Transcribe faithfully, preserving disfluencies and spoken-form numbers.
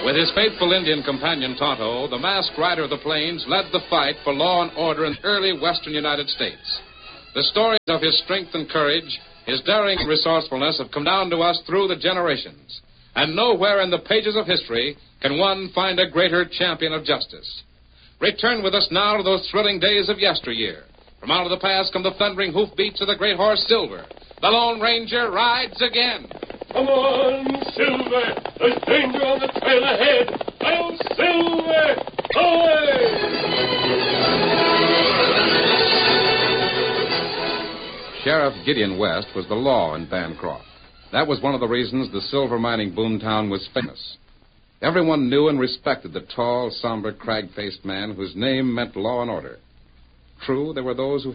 With his faithful Indian companion, Tonto, the masked rider of the plains led the fight for law and order in early western United States. The stories of his strength and courage, his daring and resourcefulness have come down to us through the generations. And nowhere in the pages of history can one find a greater champion of justice. Return with us now to those thrilling days of yesteryear. From out of the past come the thundering hoofbeats of the great horse Silver. The Lone Ranger rides again. Come on, Silver! There's danger on the trail ahead! Oh, Silver! Away! Sheriff Gideon West was the law in Bancroft. That was one of the reasons the silver mining boomtown was famous. Everyone knew and respected the tall, somber, crag-faced man whose name meant law and order. True, there were those who